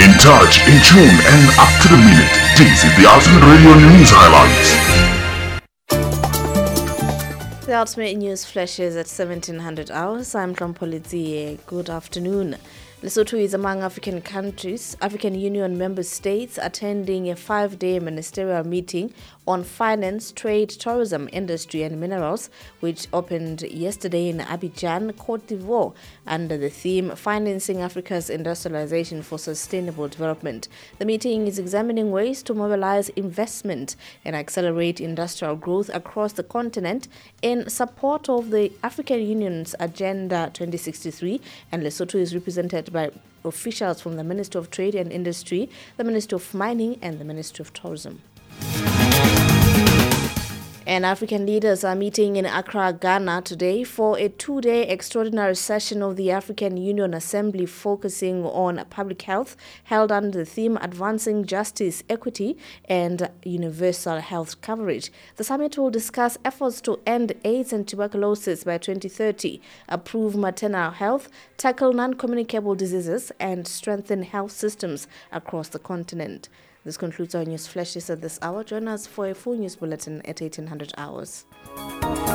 In touch, in tune, and up to the minute. This is the Ultimate Radio News Highlights. The Ultimate News flashes at 1700 hours. I'm Kampolitsi. Good afternoon. Lesotho is among African Union member states attending a 5-day ministerial meeting on finance, trade, tourism, industry and minerals, which opened yesterday in Abidjan, Cote d'Ivoire, under the theme Financing Africa's Industrialization for Sustainable Development. The meeting is examining ways to mobilize investment and accelerate industrial growth across the continent in support of the African Union's Agenda 2063, and Lesotho is represented by officials from the Ministry of Trade and Industry, the Ministry of Mining and the Ministry of Tourism. And African leaders are meeting in Accra, Ghana today for a 2-day extraordinary session of the African Union Assembly focusing on public health, held under the theme Advancing Justice, Equity and Universal Health Coverage. The summit will discuss efforts to end AIDS and tuberculosis by 2030, improve maternal health, tackle non-communicable diseases and strengthen health systems across the continent. This concludes our news flashes at this hour. Join us for a full news bulletin at 1800 hours.